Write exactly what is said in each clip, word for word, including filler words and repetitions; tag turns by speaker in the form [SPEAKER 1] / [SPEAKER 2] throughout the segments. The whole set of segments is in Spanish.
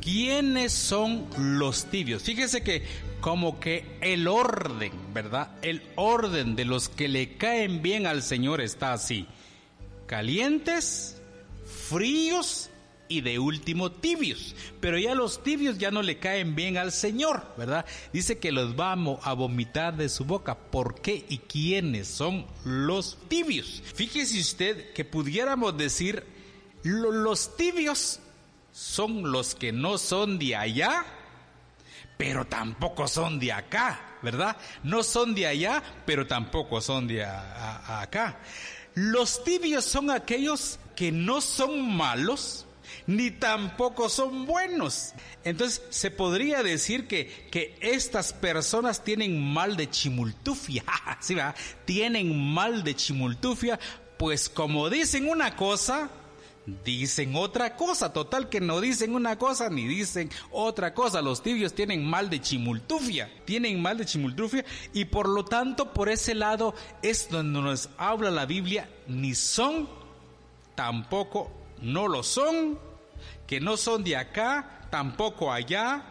[SPEAKER 1] ¿quiénes son los tibios? Fíjese que como que el orden, ¿verdad? El orden de los que le caen bien al Señor está así: calientes, fríos y de último tibios. Pero ya los tibios ya no le caen bien al Señor, ¿verdad? Dice que los va a vomitar de su boca. ¿Por qué y quiénes son los tibios? Fíjese usted que pudiéramos decir, lo, los tibios son los que no son de allá, pero tampoco son de acá, ¿verdad? No son de allá, pero tampoco son de a, a, a acá. Los tibios son aquellos que no son malos, ni tampoco son buenos. Entonces se podría decir que, que estas personas tienen mal de chimultufia. ¿Sí, va? Tienen mal de chimultufia, pues como dicen una cosa, dicen otra cosa. Total que no dicen una cosa ni dicen otra cosa. Los tibios tienen mal de chimultufia. Tienen mal de chimultufia. Y por lo tanto, por ese lado es donde nos habla la Biblia. Ni son, tampoco no lo son, que no son de acá, tampoco allá.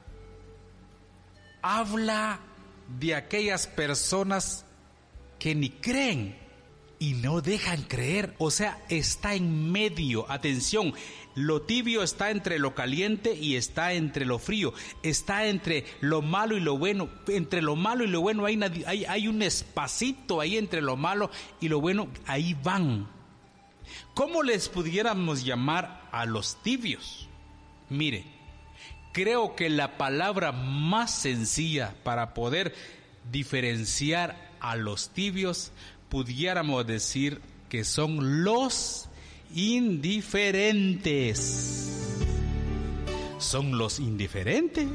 [SPEAKER 1] Habla de aquellas personas que ni creen y no dejan creer. O sea, está en medio. Atención, lo tibio está entre lo caliente y está entre lo frío. Está entre lo malo y lo bueno. Entre lo malo y lo bueno hay, hay, hay un espacito ahí entre lo malo y lo bueno. Ahí van. ¿Cómo les pudiéramos llamar a los tibios? Mire, creo que la palabra más sencilla para poder diferenciar a los tibios, pudiéramos decir que son los indiferentes. Son los indiferentes.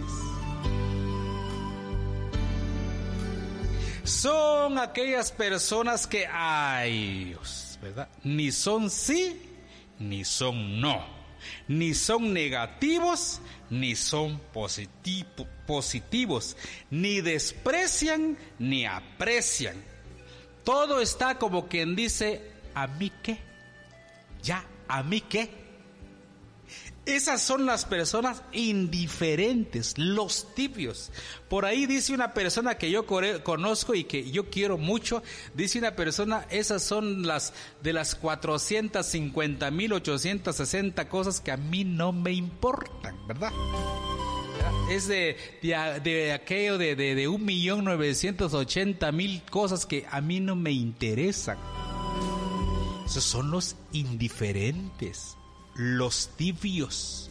[SPEAKER 1] Son aquellas personas que, ay Dios, ¿verdad? Ni son sí, ni son no. Ni son negativos, ni son positivo, positivos. Ni desprecian, ni aprecian. Todo está como quien dice, ¿a mí qué? Ya, ¿a mí qué? Esas son las personas indiferentes, los tibios. Por ahí dice una persona que yo conozco y que yo quiero mucho, dice una persona, esas son las de las cuatrocientas cincuenta mil ochocientas sesenta cosas que a mí no me importan, ¿verdad? Es de, de, de aquello de, de, de un millón novecientos ochenta mil cosas que a mí no me interesan. Esos son los indiferentes, los tibios.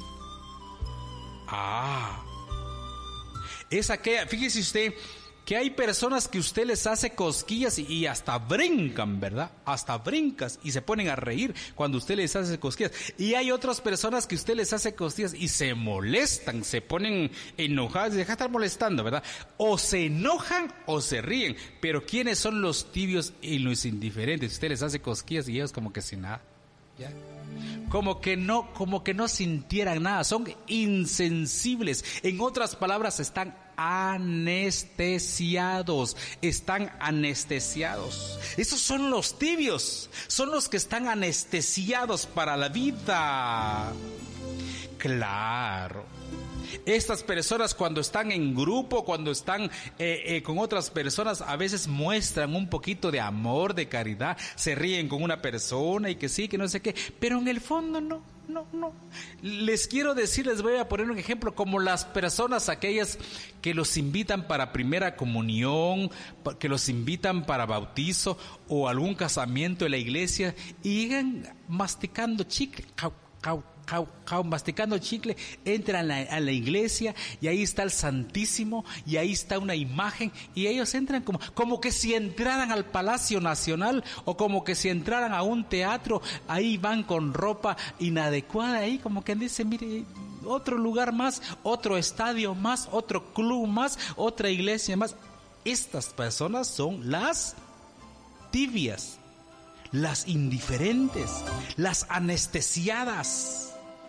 [SPEAKER 1] Ah, es aquella, fíjese usted que hay personas que usted les hace cosquillas y, y hasta brincan, ¿verdad? Hasta brincas y se ponen a reír cuando usted les hace cosquillas. Y hay otras personas que usted les hace cosquillas y se molestan, se ponen enojadas y dejan de estar molestando, ¿verdad? O se enojan o se ríen. Pero ¿quiénes son los tibios y los indiferentes? Usted les hace cosquillas y ellos como que sin nada, ¿ya? Como que no, como que no sintieran nada, son insensibles. En otras palabras, están anestesiados, están anestesiados. Esos son los tibios, son los que están anestesiados para la vida. Claro. Estas personas cuando están en grupo, cuando están eh, eh, con otras personas, a veces muestran un poquito de amor, de caridad, se ríen con una persona y que sí, que no sé qué, pero en el fondo no, no, no. Les quiero decir, les voy a poner un ejemplo, como las personas aquellas que los invitan para primera comunión, que los invitan para bautizo o algún casamiento en la iglesia y llegan masticando chicle, cau, cau, Cau, cau, masticando chicle, entran a la, a la iglesia y ahí está el Santísimo y ahí está una imagen y ellos entran como, como que si entraran al Palacio Nacional o como que si entraran a un teatro. Ahí van con ropa inadecuada, ahí como que dicen, mire, otro lugar más, otro estadio más, otro club más, otra iglesia más. Estas personas son las tibias, las indiferentes, las anestesiadas.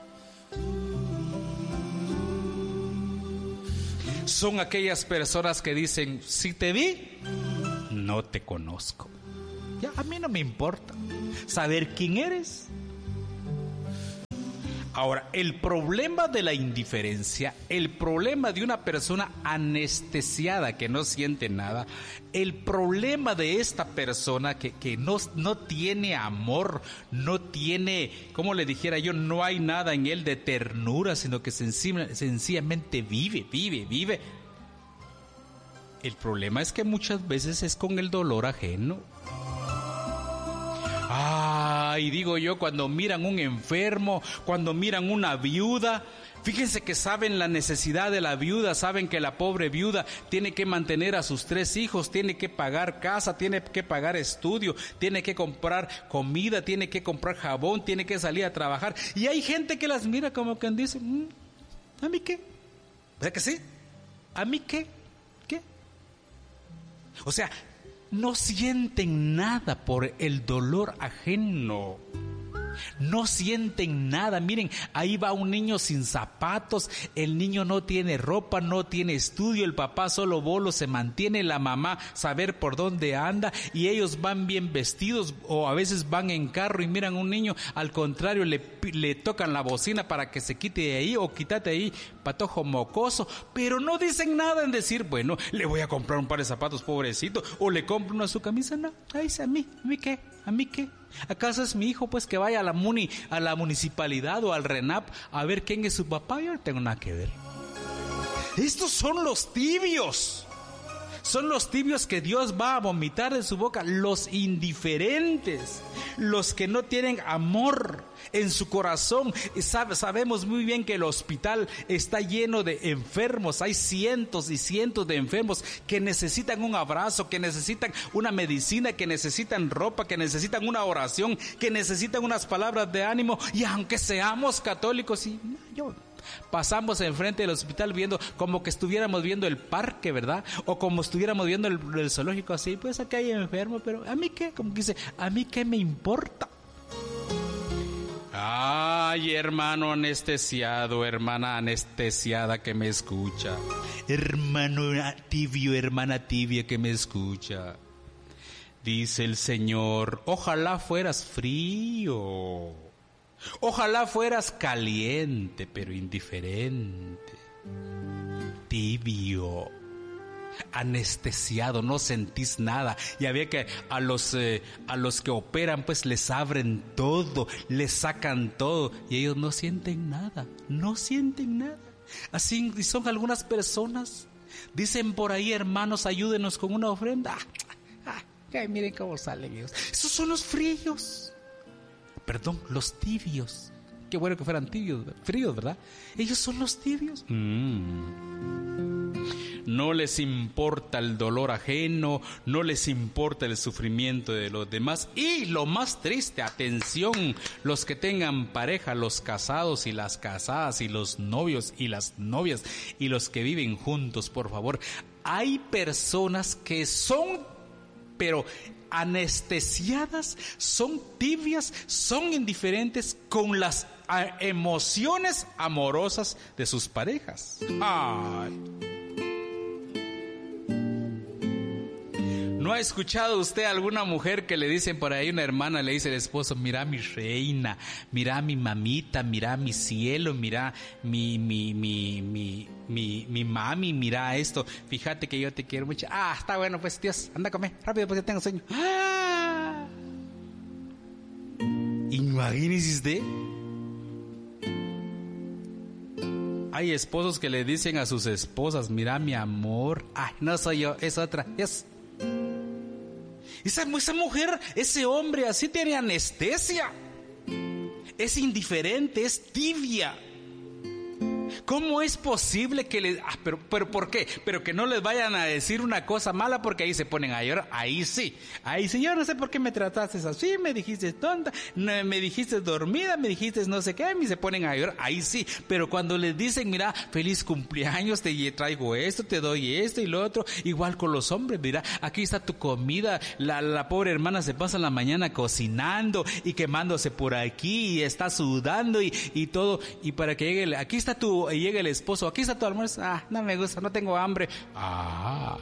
[SPEAKER 1] Son aquellas personas que dicen, si te vi, no te conozco. Ya, a mí no me importa saber quién eres. Ahora, el problema de la indiferencia, el problema de una persona anestesiada que no siente nada, el problema de esta persona que, que no, no tiene amor, no tiene, como le dijera yo, no hay nada en él de ternura, sino que sencilla, sencillamente vive, vive, vive. El problema es que muchas veces es con el dolor ajeno. Ay, digo yo, cuando miran un enfermo, cuando miran una viuda, fíjense que saben la necesidad de la viuda, saben que la pobre viuda tiene que mantener a sus tres hijos, tiene que pagar casa, tiene que pagar estudio, tiene que comprar comida, tiene que comprar jabón, tiene que salir a trabajar. Y hay gente que las mira como quien dice, mmm, ¿a mí qué? ¿Verdad que sí? ¿A mí qué? ¿Qué? O sea, no sienten nada por el dolor ajeno. No sienten nada. Miren, ahí va un niño sin zapatos, el niño no tiene ropa, no tiene estudio, el papá solo bolo se mantiene, la mamá saber por dónde anda, y ellos van bien vestidos o a veces van en carro y miran a un niño, al contrario le, le tocan la bocina para que se quite de ahí o quítate ahí, patojo mocoso, pero no dicen nada en decir, bueno, le voy a comprar un par de zapatos, pobrecito, o le compro una su camisa. No, ahí dice, a mí, ¿a mí qué? ¿A mí qué? ¿Acaso es mi hijo pues que vaya a la muni, a la municipalidad o al RENAP a ver quién es su papá? Yo no tengo nada que ver. Estos son los tibios. Son los tibios que Dios va a vomitar de su boca, los indiferentes, los que no tienen amor en su corazón. Sab- sabemos muy bien que el hospital está lleno de enfermos, hay cientos y cientos de enfermos que necesitan un abrazo, que necesitan una medicina, que necesitan ropa, que necesitan una oración, que necesitan unas palabras de ánimo. Y aunque seamos católicos, y yo... pasamos enfrente del hospital viendo como que estuviéramos viendo el parque, ¿verdad? O como estuviéramos viendo el, el zoológico, así, pues acá hay enfermo, pero ¿a mí qué? Como que dice, ¿a mí qué me importa? Ay, hermano anestesiado, hermana anestesiada que me escucha, hermano tibio, hermana tibia que me escucha. Dice el Señor, ojalá fueras frío. Ojalá fueras caliente, pero indiferente, tibio, anestesiado, no sentís nada. Y había que a los eh, a los que operan, pues les abren todo, les sacan todo, y ellos no sienten nada, no sienten nada. Así son algunas personas. Dicen por ahí, hermanos, ayúdenos con una ofrenda. Ah, ah, miren cómo salen ellos. Esos son los fríos. Perdón, los tibios. Qué bueno que fueran tibios, fríos, ¿verdad? Ellos son los tibios. Mm. No les importa el dolor ajeno, no les importa el sufrimiento de los demás. Y lo más triste, atención, los que tengan pareja, los casados y las casadas, y los novios y las novias, y los que viven juntos, por favor. Hay personas que son, pero anestesiadas, son tibias, son indiferentes con las a, emociones amorosas de sus parejas. Ay. ¿No ha escuchado usted a alguna mujer que le dicen por ahí, una hermana le dice al esposo, mira mi reina, mira mi mamita, mira mi cielo, mira mi, mi, mi, mi, mi, mi mami, mira esto, fíjate que yo te quiero mucho. Ah, está bueno, pues Dios, anda a comer rápido porque tengo sueño. ¡Ah! Imagínese usted. Hay esposos que le dicen a sus esposas, mira mi amor. Ay, no soy yo, es otra, es... Esa, esa mujer, ese hombre así tiene anestesia, es indiferente, es tibia. ¿Cómo es posible que le... Ah, pero, pero ¿por qué? Pero que no les vayan a decir una cosa mala porque ahí se ponen a llorar. Ahí sí. Ahí, señor, no sé por qué me trataste así, me dijiste tonta, no, me dijiste dormida, me dijiste no sé qué, y se ponen a llorar. Ahí sí. Pero cuando les dicen, mira, feliz cumpleaños, te traigo esto, te doy esto y lo otro, igual con los hombres, mira, aquí está tu comida, la, la pobre hermana se pasa la mañana cocinando y quemándose por aquí y está sudando y, y todo, y para que llegue, aquí está tu... y llega el esposo, aquí está tu almuerzo. Ah, no me gusta, no tengo hambre. Ah,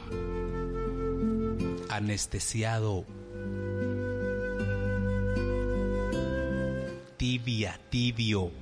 [SPEAKER 1] anestesiado, tibia, tibio.